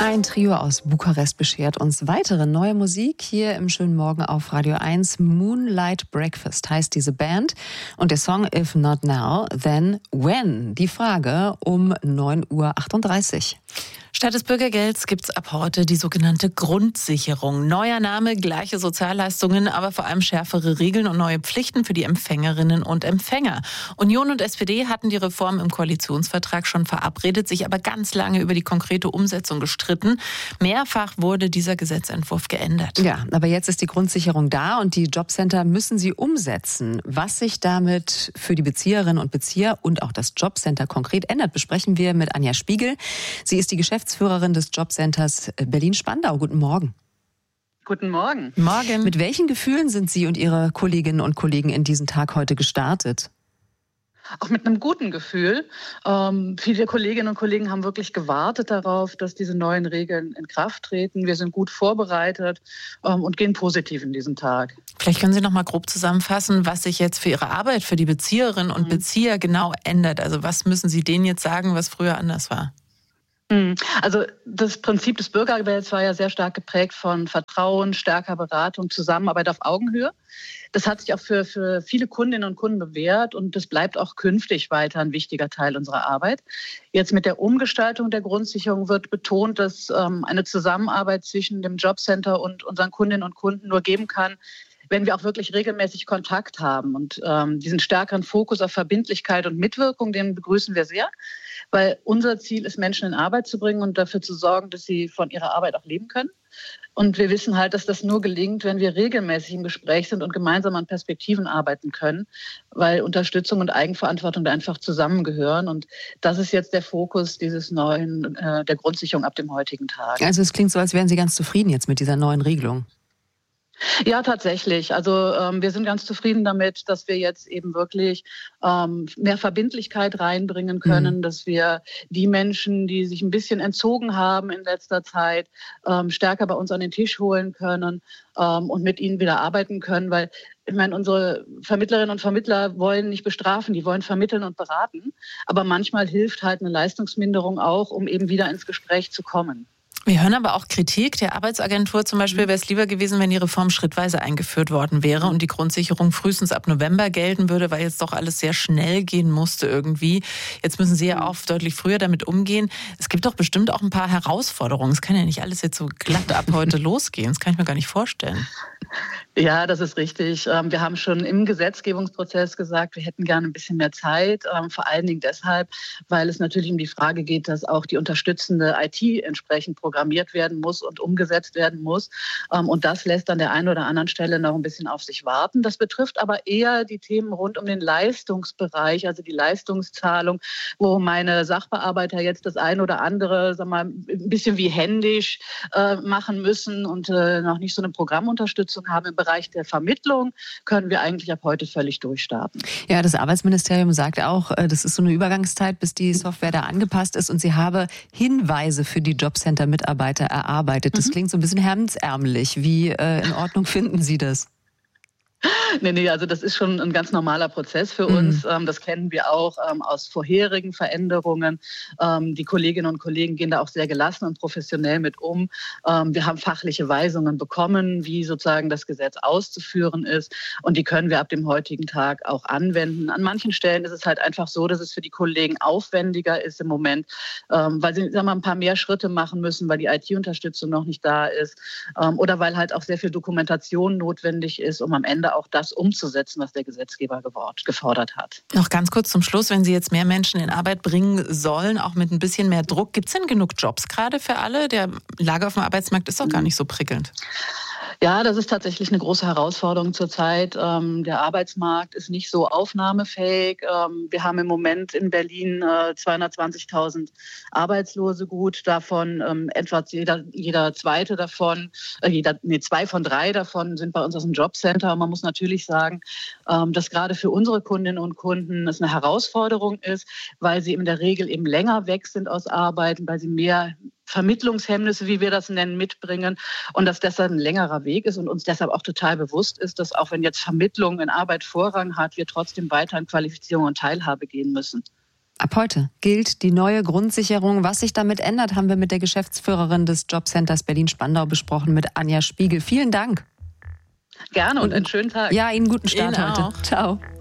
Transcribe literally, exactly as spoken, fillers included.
Ein Trio aus Bukarest beschert uns weitere neue Musik hier im schönen Morgen auf Radio eins. Moonlight Breakfast heißt diese Band und der Song If Not Now, Then When? Die Frage um neun Uhr achtunddreißig. Statt des Bürgergelds gibt's ab heute die sogenannte Grundsicherung. Neuer Name, gleiche Sozialleistungen, aber vor allem schärfere Regeln und neue Pflichten für die Empfängerinnen und Empfänger. Union und S P D hatten die Reform im Koalitionsvertrag schon verabredet, sich aber ganz lange über die konkrete Umsetzung gestritten. Mehrfach wurde dieser Gesetzentwurf geändert. Ja, aber jetzt ist die Grundsicherung da und die Jobcenter müssen sie umsetzen. Was sich damit für die Bezieherinnen und Bezieher und auch das Jobcenter konkret ändert, besprechen wir mit Anja Spiegel. Sie ist die Geschäftsführerin des Jobcenters Berlin-Spandau. Guten Morgen. Guten Morgen. Morgen. Mit welchen Gefühlen sind Sie und Ihre Kolleginnen und Kollegen in diesen Tag heute gestartet? Auch mit einem guten Gefühl. Ähm, viele Kolleginnen und Kollegen haben wirklich gewartet darauf, dass diese neuen Regeln in Kraft treten. Wir sind gut vorbereitet ähm, und gehen positiv in diesen Tag. Vielleicht können Sie noch mal grob zusammenfassen, was sich jetzt für Ihre Arbeit, für die Bezieherinnen und mhm. Bezieher genau ändert. Also was müssen Sie denen jetzt sagen, was früher anders war? Also das Prinzip des Bürgergelds war ja sehr stark geprägt von Vertrauen, stärker Beratung, Zusammenarbeit auf Augenhöhe. Das hat sich auch für, für viele Kundinnen und Kunden bewährt und das bleibt auch künftig weiter ein wichtiger Teil unserer Arbeit. Jetzt mit der Umgestaltung der Grundsicherung wird betont, dass ähm, eine Zusammenarbeit zwischen dem Jobcenter und unseren Kundinnen und Kunden nur geben kann, wenn wir auch wirklich regelmäßig Kontakt haben. Und ähm, diesen stärkeren Fokus auf Verbindlichkeit und Mitwirkung, den begrüßen wir sehr, weil unser Ziel ist, Menschen in Arbeit zu bringen und dafür zu sorgen, dass sie von ihrer Arbeit auch leben können. Und wir wissen halt, dass das nur gelingt, wenn wir regelmäßig im Gespräch sind und gemeinsam an Perspektiven arbeiten können, weil Unterstützung und Eigenverantwortung da einfach zusammengehören. Und das ist jetzt der Fokus dieses neuen, äh, der Grundsicherung ab dem heutigen Tag. Also es klingt so, als wären Sie ganz zufrieden jetzt mit dieser neuen Regelung. Ja, tatsächlich. Also ähm, wir sind ganz zufrieden damit, dass wir jetzt eben wirklich ähm, mehr Verbindlichkeit reinbringen können, mhm. dass wir die Menschen, die sich ein bisschen entzogen haben in letzter Zeit, ähm, stärker bei uns an den Tisch holen können ähm, und mit ihnen wieder arbeiten können, weil ich meine, unsere Vermittlerinnen und Vermittler wollen nicht bestrafen, die wollen vermitteln und beraten, aber manchmal hilft halt eine Leistungsminderung auch, um eben wieder ins Gespräch zu kommen. Wir hören aber auch Kritik der Arbeitsagentur. Zum Beispiel wäre es lieber gewesen, wenn die Reform schrittweise eingeführt worden wäre und die Grundsicherung frühestens ab November gelten würde, weil jetzt doch alles sehr schnell gehen musste irgendwie. Jetzt müssen Sie ja auch deutlich früher damit umgehen. Es gibt doch bestimmt auch ein paar Herausforderungen. Es kann ja nicht alles jetzt so glatt ab heute losgehen. Das kann ich mir gar nicht vorstellen. Ja, das ist richtig. Wir haben schon im Gesetzgebungsprozess gesagt, wir hätten gerne ein bisschen mehr Zeit. Vor allen Dingen deshalb, weil es natürlich um die Frage geht, dass auch die unterstützende I T entsprechend programmiert werden muss und umgesetzt werden muss. Und das lässt an der einen oder anderen Stelle noch ein bisschen auf sich warten. Das betrifft aber eher die Themen rund um den Leistungsbereich, also die Leistungszahlung, wo meine Sachbearbeiter jetzt das eine oder andere, sag mal, ein bisschen wie händisch machen müssen und noch nicht so eine Programmunterstützung haben. Im Bereich der Vermittlung können wir eigentlich ab heute völlig durchstarten. Ja, das Arbeitsministerium sagt auch, das ist so eine Übergangszeit, bis die Software da angepasst ist und sie habe Hinweise für die Jobcenter-Mitarbeiter erarbeitet. Das mhm. klingt so ein bisschen hemdsärmelig. Wie äh, in Ordnung finden Sie das? Nee, nee, also das ist schon ein ganz normaler Prozess für uns. Mhm. Das kennen wir auch aus vorherigen Veränderungen. Die Kolleginnen und Kollegen gehen da auch sehr gelassen und professionell mit um. Wir haben fachliche Weisungen bekommen, wie sozusagen das Gesetz auszuführen ist. Und die können wir ab dem heutigen Tag auch anwenden. An manchen Stellen ist es halt einfach so, dass es für die Kollegen aufwendiger ist im Moment, weil sie, sagen wir mal, ein paar mehr Schritte machen müssen, weil die I T-Unterstützung noch nicht da ist. Oder weil halt auch sehr viel Dokumentation notwendig ist, um am Ende auch das umzusetzen, was der Gesetzgeber gefordert hat. Noch ganz kurz zum Schluss, wenn Sie jetzt mehr Menschen in Arbeit bringen sollen, auch mit ein bisschen mehr Druck, gibt es denn genug Jobs gerade für alle? Der Lage auf dem Arbeitsmarkt ist doch gar nicht so prickelnd. Ja, das ist tatsächlich eine große Herausforderung zurzeit. Ähm, der Arbeitsmarkt ist nicht so aufnahmefähig. Ähm, wir haben im Moment in Berlin äh, zweihundertzwanzigtausend Arbeitslose gut, davon ähm, etwa jeder, jeder zweite davon, äh, jeder, nee, zwei von drei davon sind bei uns aus dem Jobcenter. Und man muss natürlich sagen, ähm, dass gerade für unsere Kundinnen und Kunden es eine Herausforderung ist, weil sie in der Regel eben länger weg sind aus Arbeiten, weil sie mehr Vermittlungshemmnisse, wie wir das nennen, mitbringen und dass deshalb ein längerer Weg ist und uns deshalb auch total bewusst ist, dass auch wenn jetzt Vermittlung in Arbeit Vorrang hat, wir trotzdem weiter in Qualifizierung und Teilhabe gehen müssen. Ab heute gilt die neue Grundsicherung. Was sich damit ändert, haben wir mit der Geschäftsführerin des Jobcenters Berlin-Spandau besprochen, mit Anja Spiegel. Vielen Dank. Gerne und einen schönen Tag. Ja, Ihnen guten Start Ihnen heute. auch. Ciao.